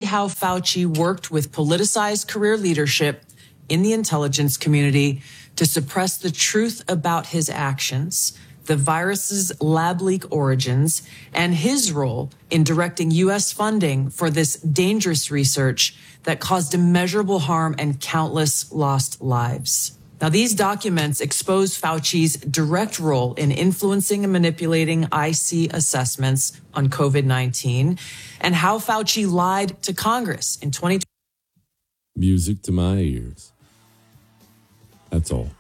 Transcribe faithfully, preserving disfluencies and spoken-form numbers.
how Fauci worked with politicized career leadership in the intelligence community to suppress the truth about his actions, the virus's lab leak origins, and his role in directing U S funding for this dangerous research that caused immeasurable harm and countless lost lives. Now, these documents expose Fauci's direct role in influencing and manipulating I C assessments on COVID nineteen and how Fauci lied to Congress in twenty twenty. Music to my ears. That's all.